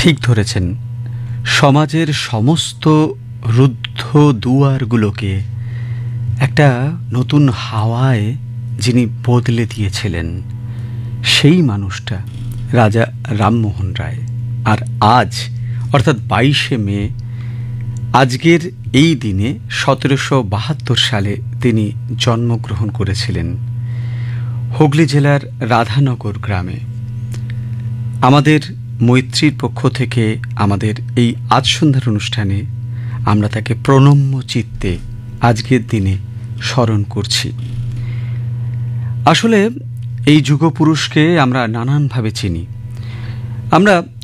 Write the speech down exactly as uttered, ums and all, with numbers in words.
ঠিক ধরেছেন, সমাজের সমস্ত রুদ্ধ দুয়ারগুলোকে একটা নতুন হাওয়ায় যিনি বদলে দিয়েছিলেন, সেই মানুষটা রাজা রামমোহন রায়। আর আজ অর্থাৎ বাইশে মে, আজকের এই দিনে সতেরোশো বাহাত্তর সালে তিনি জন্মগ্রহণ করেছিলেন হুগলি জেলার রাধানগর গ্রামে। আমাদের মৈত্রীর পক্ষ থেকে আমাদের এই আজ সন্ধ্যার অনুষ্ঠানে আমরা তাকে প্রণম্য চিত্তে আজকের দিনে স্মরণ করছি। আসলে এই যুগপুরুষকে আমরা নানানভাবে চিনি। আমরা